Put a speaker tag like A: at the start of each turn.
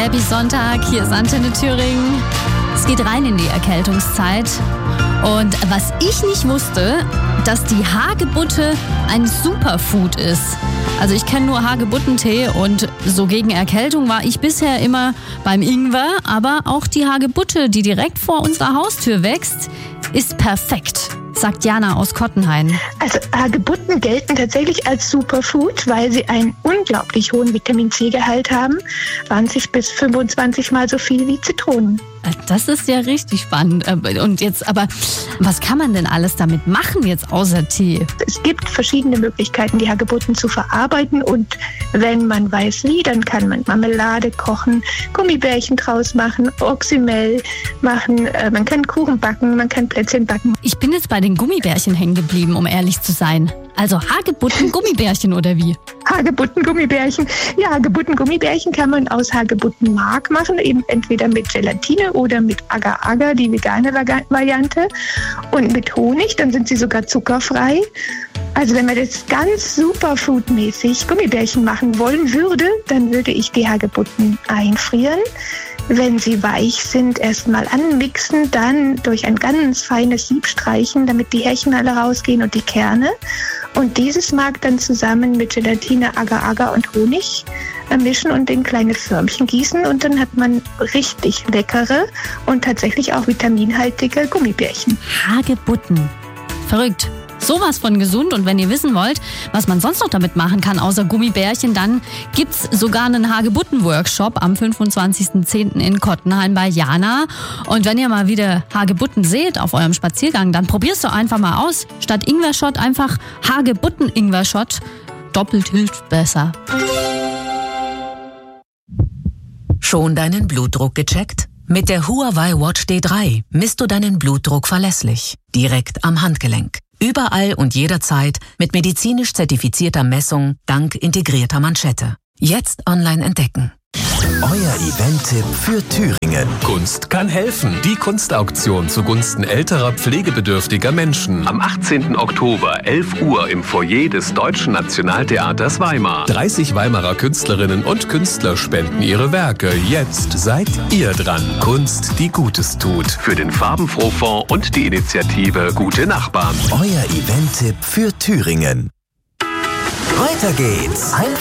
A: Happy Sonntag, hier ist Antenne Thüringen. Es geht rein in die Erkältungszeit. Und was ich nicht wusste, dass die Hagebutte ein Superfood ist. Also ich kenne nur Hagebuttentee und so gegen Erkältung war ich bisher immer beim Ingwer. Aber auch die Hagebutte, die direkt vor unserer Haustür wächst, ist perfekt, sagt Jana aus Kottenhain.
B: Also Hagebutten gelten tatsächlich als Superfood, weil sie einen unglaublich hohen Vitamin-C-Gehalt haben. 20 bis 25 Mal so viel wie Zitronen.
A: Das ist ja richtig spannend. Und jetzt, aber was kann man denn alles damit machen jetzt außer Tee?
B: Es gibt verschiedene Möglichkeiten, die Hagebutten zu verarbeiten. Und wenn man weiß wie, dann kann man Marmelade kochen, Gummibärchen draus machen, Oxymel machen, man kann Kuchen backen, man kann Plätzchen backen.
A: Ich bin jetzt bei den Gummibärchen hängen geblieben, um ehrlich zu sein. Also Hagebutten, Gummibärchen oder wie?
B: Hagebutten, Gummibärchen. Ja, Hagebutten, Gummibärchen kann man aus Hagebuttenmark machen, eben entweder mit Gelatine oder mit Agar-Agar, die vegane Variante, und mit Honig, dann sind sie sogar zuckerfrei. Also wenn man das ganz superfoodmäßig Gummibärchen machen wollen würde, dann würde ich die Hagebutten einfrieren. Wenn sie weich sind, erstmal anmixen, dann durch ein ganz feines Sieb streichen, damit die Härchen alle rausgehen und die Kerne. Und dieses Mark dann zusammen mit Gelatine, Agar-Agar und Honig mischen und in kleine Förmchen gießen. Und dann hat man richtig leckere und tatsächlich auch vitaminhaltige Gummibärchen.
A: Hagebutten. Verrückt. Sowas von gesund. Und wenn ihr wissen wollt, was man sonst noch damit machen kann, außer Gummibärchen, dann gibt's sogar einen Hagebutten-Workshop am 25.10. in Kottenhain bei Jana. Und wenn ihr mal wieder Hagebutten seht auf eurem Spaziergang, dann probier's doch einfach mal aus. Statt Ingwer-Shot einfach Hagebutten-Ingwer-Shot. Doppelt hilft besser.
C: Schon deinen Blutdruck gecheckt? Mit der Huawei Watch D3 misst du deinen Blutdruck verlässlich, direkt am Handgelenk. Überall und jederzeit mit medizinisch zertifizierter Messung dank integrierter Manschette. Jetzt online entdecken.
D: Euer Event-Tipp für Thüringen.
E: Kunst kann helfen. Die Kunstauktion zugunsten älterer, pflegebedürftiger Menschen. Am 18. Oktober, 11 Uhr im Foyer des Deutschen Nationaltheaters Weimar. 30 Weimarer Künstlerinnen und Künstler spenden ihre Werke. Jetzt seid ihr dran. Kunst, die Gutes tut. Für den Farbenfrohfonds und die Initiative Gute Nachbarn.
D: Euer Event-Tipp für Thüringen. Weiter geht's.